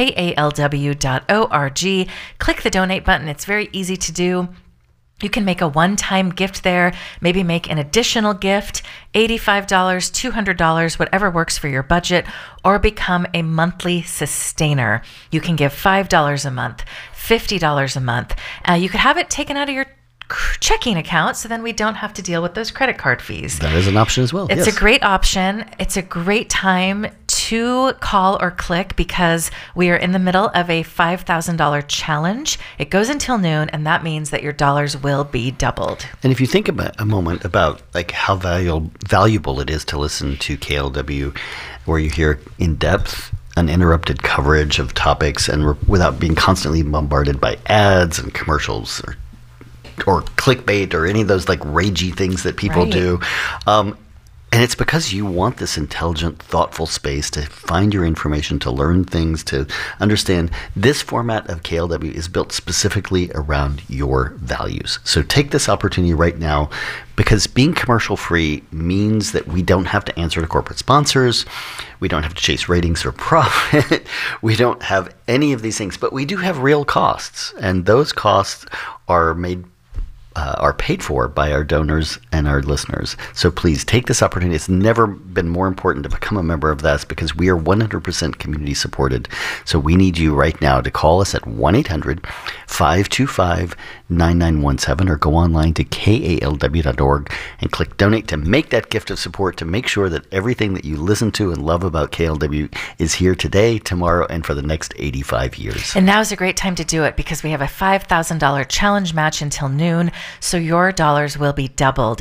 kalw.org. Click the donate button. It's very easy to do. You can make a one-time gift there, maybe make an additional gift, $85, $200, whatever works for your budget, or become a monthly sustainer. You can give $5 a month, $50 a month. You could have it taken out of your checking account, so then we don't have to deal with those credit card fees. That is an option as well. It's a great option. It's a great time to call or click because we are in the middle of a $5,000 challenge. It goes until noon, and that means that your dollars will be doubled. And if you think about a moment about like how valuable it is to listen to KLW, where you hear in depth, uninterrupted coverage of topics, and without being constantly bombarded by ads and commercials or clickbait or any of those like ragey things that people do. And it's because you want this intelligent, thoughtful space to find your information, to learn things, to understand. This format of KLW is built specifically around your values. So take this opportunity right now, because being commercial free means that we don't have to answer to corporate sponsors. We don't have to chase ratings or profit. We don't have any of these things, but we do have real costs. And those costs are paid for by our donors and our listeners. So please take this opportunity. It's never been more important to become a member of this, because we are 100% community supported. So we need you right now to call us at 1-800-525-9917 or go online to kalw.org and click donate to make that gift of support, to make sure that everything that you listen to and love about KLW is here today, tomorrow, and for the next 85 years. And now is a great time to do it, because we have a $5,000 challenge match until noon. So your dollars will be doubled.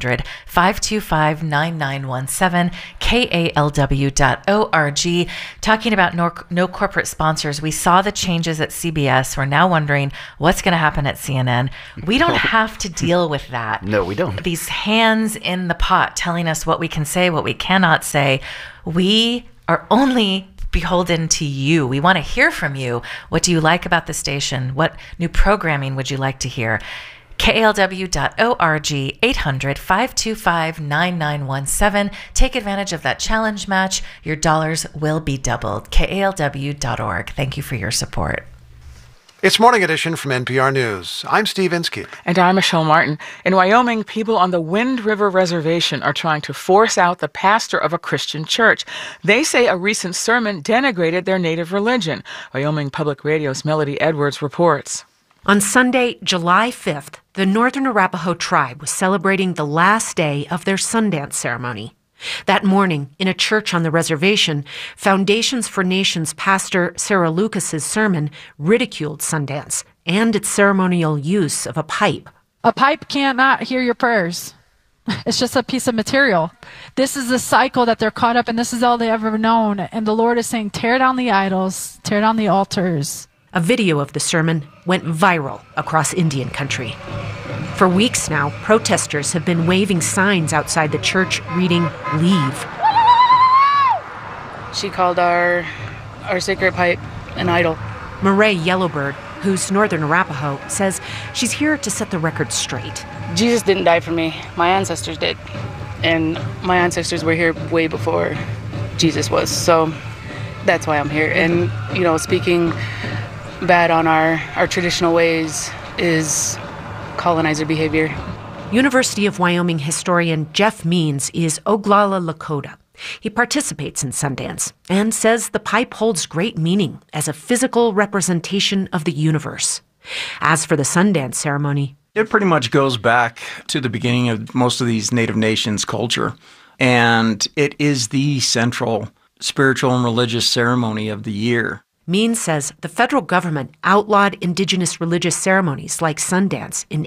800-525-9917, kalw.org. Talking about no corporate sponsors, we saw the changes at CBS. We're now wondering what's going to happen at CNN. We don't have to deal with that. No, we don't. These hands in the pot telling us what we can say, what we cannot say. We are only beholden to you. We want to hear from you. What do you like about the station? What new programming would you like to hear? KLW.org, 800-525-9917. Take advantage of that challenge match. Your dollars will be doubled. KLW.org. Thank you for your support. It's Morning Edition from NPR News. I'm Steve Inskeep. And I'm Michelle Martin. In Wyoming, people on the Wind River Reservation are trying to force out the pastor of a Christian church. They say a recent sermon denigrated their native religion. Wyoming Public Radio's Melody Edwards reports. On Sunday, July 5th, the Northern Arapaho tribe was celebrating the last day of their Sundance ceremony. That morning, in a church on the reservation, Foundations for Nations pastor Sarah Lucas's sermon ridiculed Sundance and its ceremonial use of a pipe. A pipe cannot hear your prayers. It's just a piece of material. This is the cycle that they're caught up in. This is all they've ever known. And the Lord is saying, tear down the idols, tear down the altars. A video of the sermon went viral across Indian country. For weeks now, protesters have been waving signs outside the church reading, "Leave." She called our sacred pipe an idol. Marae Yellowbird, who's Northern Arapaho, says she's here to set the record straight. Jesus didn't die for me. My ancestors did. And my ancestors were here way before Jesus was. So that's why I'm here. And, speaking bad on our traditional ways is colonizer behavior. University of Wyoming historian Jeff Means is Oglala Lakota. He participates in Sundance and says the pipe holds great meaning as a physical representation of the universe. As for the Sundance ceremony, it pretty much goes back to the beginning of most of these Native Nations culture, and it is the central spiritual and religious ceremony of the year. Means says the federal government outlawed indigenous religious ceremonies like Sundance in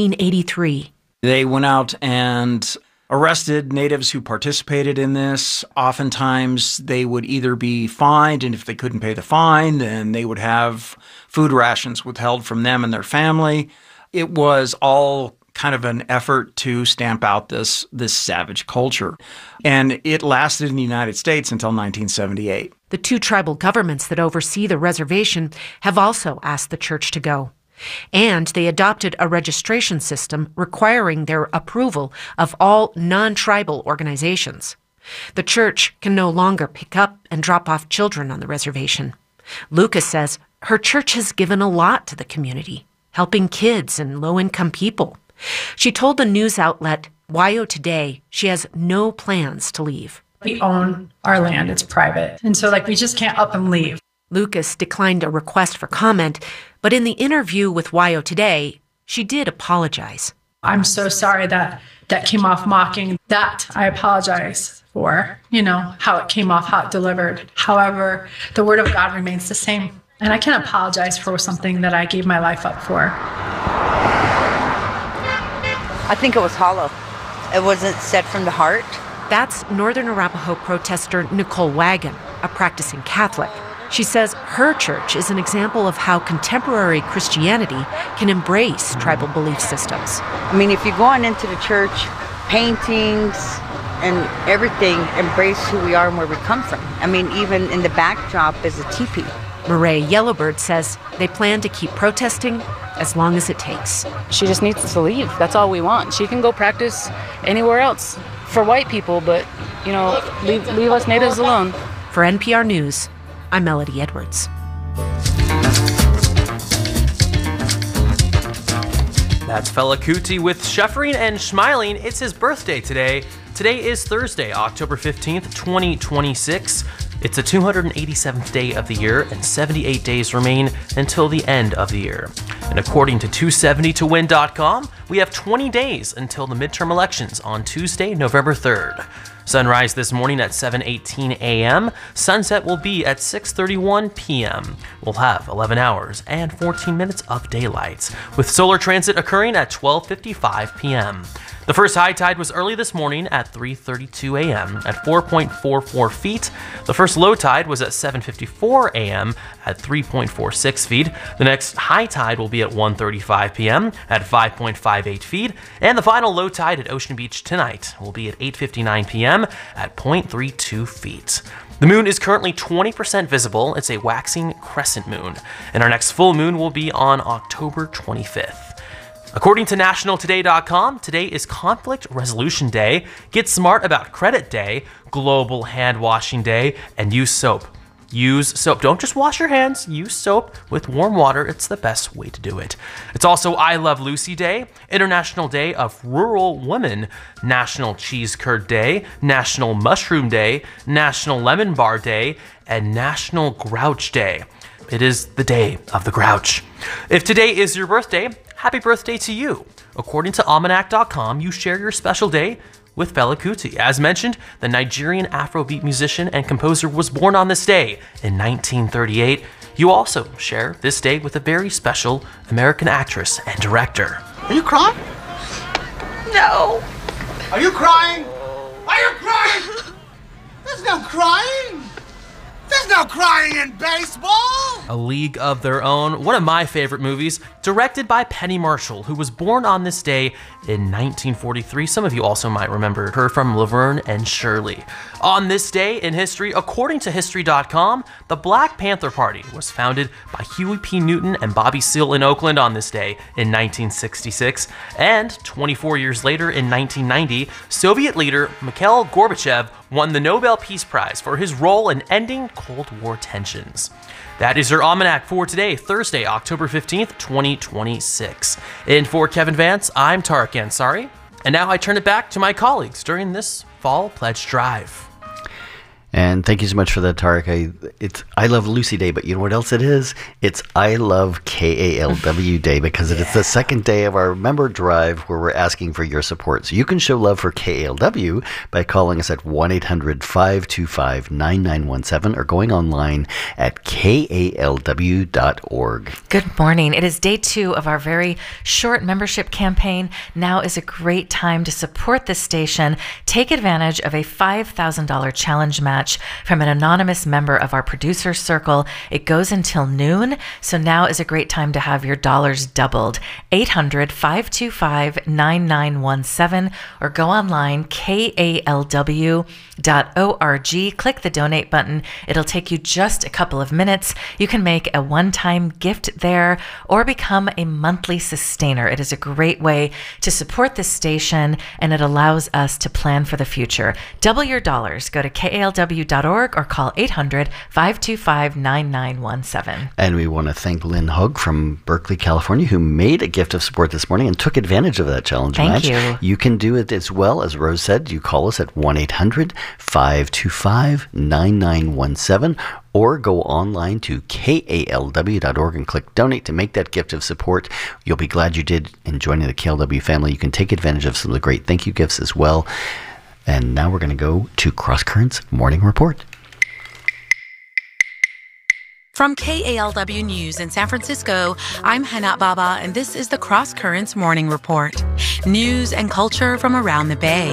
1883. They went out and arrested natives who participated in this. Oftentimes, they would either be fined, and if they couldn't pay the fine, then they would have food rations withheld from them and their family. It was all kind of an effort to stamp out this savage culture. And it lasted in the United States until 1978. The two tribal governments that oversee the reservation have also asked the church to go. And they adopted a registration system requiring their approval of all non-tribal organizations. The church can no longer pick up and drop off children on the reservation. Lucas says her church has given a lot to the community, helping kids and low-income people. She told the news outlet WYO Today she has no plans to leave. We own our land. It's private. And so, we just can't up and leave. Lucas declined a request for comment, but in the interview with WYO Today, she did apologize. I'm so sorry that came off mocking. That I apologize for, how it came off, how it delivered. However, the word of God remains the same. And I can't apologize for something that I gave my life up for. I think it was hollow. It wasn't said from the heart. That's Northern Arapaho protester Nicole Wagon, a practicing Catholic. She says her church is an example of how contemporary Christianity can embrace tribal belief systems. I mean, if you're going into the church, paintings, and everything embrace who we are and where we come from. I mean, even in the backdrop is a teepee. Mireya Yellowbird says they plan to keep protesting as long as it takes. She just needs to leave. That's all we want. She can go practice anywhere else for white people, but, leave us natives alone. For NPR News, I'm Melody Edwards. That's Fela Kuti with Shuffering and Smiling. It's his birthday today. Today is Thursday, October 15th, 2026. It's the 287th day of the year, and 78 days remain until the end of the year. And according to 270towin.com, we have 20 days until the midterm elections on Tuesday, November 3rd. Sunrise this morning at 7:18 a.m. Sunset will be at 6:31 p.m. We'll have 11 hours and 14 minutes of daylight, with solar transit occurring at 12:55 p.m. The first high tide was early this morning at 3:32 a.m. at 4.44 feet. The first low tide was at 7:54 a.m. at 3.46 feet. The next high tide will be at 1:35 p.m. at 5.58 feet. And the final low tide at Ocean Beach tonight will be at 8:59 p.m. at 0.32 feet. The moon is currently 20% visible. It's a waxing crescent moon. And our next full moon will be on October 25th. According to nationaltoday.com, today is Conflict Resolution Day, Get Smart About Credit Day, Global Hand Washing Day, and Use Soap. Use soap. Don't just wash your hands. Use soap with warm water. It's the best way to do it. It's also I Love Lucy Day, International Day of Rural Women, National Cheese Curd Day, National Mushroom Day, National Lemon Bar Day, and National Grouch Day. It is the day of the grouch. If today is your birthday, happy birthday to you. According to almanac.com, you share your special day with Fela Kuti. As mentioned, the Nigerian Afrobeat musician and composer was born on this day in 1938. You also share this day with a very special American actress and director. Are you crying? No. Are you crying? Are you crying? There's no crying. There's no crying in baseball! A League of Their Own, one of my favorite movies, directed by Penny Marshall, who was born on this day in 1943. Some of you also might remember her from Laverne and Shirley. On this day in history, according to History.com, the Black Panther Party was founded by Huey P. Newton and Bobby Seale in Oakland on this day in 1966. And 24 years later, in 1990, Soviet leader Mikhail Gorbachev won the Nobel Peace Prize for his role in ending Cold War tensions. That is your almanac for today, Thursday, October 15th, 2026. And for Kevin Vance, I'm Tarek Ansari. And now I turn it back to my colleagues during this Fall Pledge Drive. And thank you so much for that, Tarek. It's I Love Lucy Day, but you know what else it is? It's I Love KALW Day, because it is the second day of our member drive where we're asking for your support. So you can show love for KALW by calling us at 1-800-525-9917 or going online at KALW.org. Good morning. It is day 2 of our very short membership campaign. Now is a great time to support this station. Take advantage of a $5,000 challenge match from an anonymous member of our producer circle. It goes until noon, so now is a great time to have your dollars doubled. 800-525-9917 or go online, KALW.org. Click the donate button. It'll take you just a couple of minutes. You can make a one-time gift there or become a monthly sustainer. It is a great way to support this station, and it allows us to plan for the future. Double your dollars. Go to KALW.org or call 800-525-9917. And we want to thank Lynn Hogg from Berkeley, California, who made a gift of support this morning and took advantage of that challenge match. Thank you. You can do it as well. As Rose said, you call us at 1-800-525-9917 or go online to KALW.org and click donate to make that gift of support. You'll be glad you did in joining the KLW family. You can take advantage of some of the great thank you gifts as well. And now we're going to go to Cross Currents Morning Report. From KALW News in San Francisco, I'm Hana Baba, and this is the Cross Currents Morning Report. News and culture from around the Bay.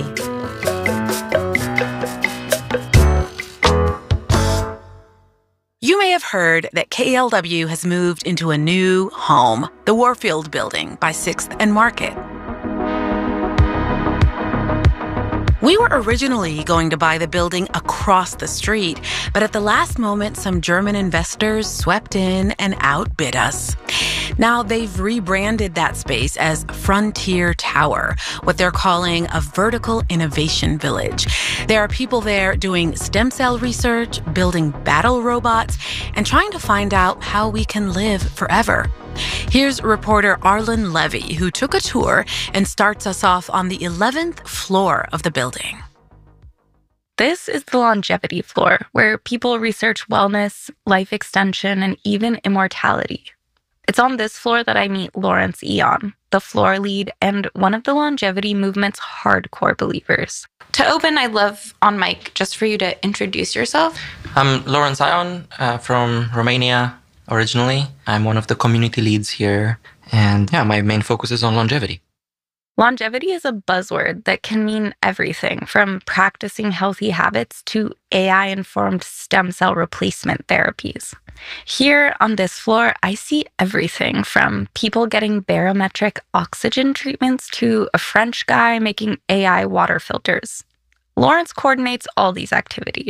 You may have heard that KALW has moved into a new home, the Warfield Building by 6th and Market. We were originally going to buy the building across the street, but at the last moment, some German investors swept in and outbid us. Now they've rebranded that space as Frontier Tower, what they're calling a vertical innovation village. There are people there doing stem cell research, building battle robots, and trying to find out how we can live forever. Here's reporter Arlen Levy, who took a tour and starts us off on the 11th floor of the building. This is the longevity floor, where people research wellness, life extension, and even immortality. It's on this floor that I meet Lawrence Ion, the floor lead and one of the longevity movement's hardcore believers. To open, I'd love on mic just for you to introduce yourself. I'm Lawrence Ion from Romania originally. I'm one of the community leads here. And yeah, my main focus is on longevity. Longevity is a buzzword that can mean everything from practicing healthy habits to AI-informed stem cell replacement therapies. Here on this floor, I see everything from people getting barometric oxygen treatments to a French guy making AI water filters. Lawrence coordinates all these activities.